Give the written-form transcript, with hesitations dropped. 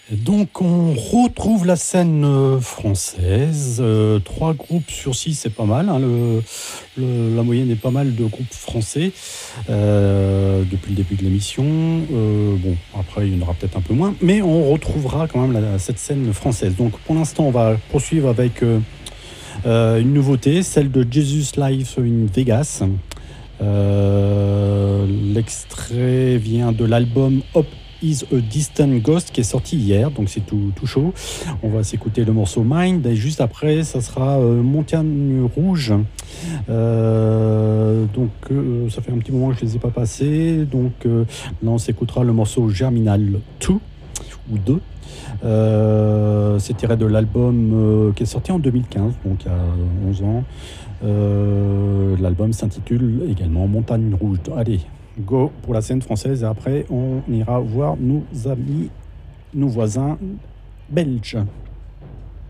Donc on retrouve la scène française. 3 groupes sur 6, c'est pas mal, hein. La moyenne est pas mal de groupes français depuis le début de l'émission. Bon, après, il y en aura peut-être un peu moins, mais on retrouvera quand même cette scène française. Donc pour l'instant, on va poursuivre avec une nouveauté, celle de Jesus Live in Vegas. L'extrait vient de l'album Hope is a Distant Ghost qui est sorti hier, donc c'est tout chaud. On va s'écouter le morceau Mind et juste après ça sera Montagne Rouge. Donc ça fait un petit moment que je les ai pas passés, donc là on s'écoutera le morceau Germinal 2 ou 2. C'est tiré de l'album qui est sorti en 2015, donc il y a 11 ans. L'album s'intitule également Montagne Rouge. Allez, go pour la scène française et après on ira voir nos amis, nos voisins belges.